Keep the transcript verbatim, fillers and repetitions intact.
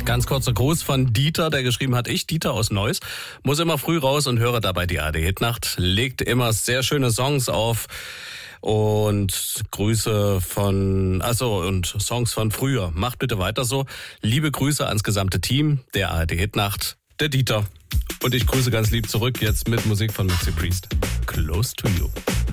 Ganz kurzer Gruß von Dieter, der geschrieben hat, ich, Dieter aus Neuss, muss immer früh raus und höre dabei die A R D-Hitnacht, legt immer sehr schöne Songs auf und Grüße von, also und Songs von früher. Macht bitte weiter so. Liebe Grüße ans gesamte Team der A R D-Hitnacht, der Dieter. Und ich grüße ganz lieb zurück jetzt mit Musik von Maxi Priest. Close to You.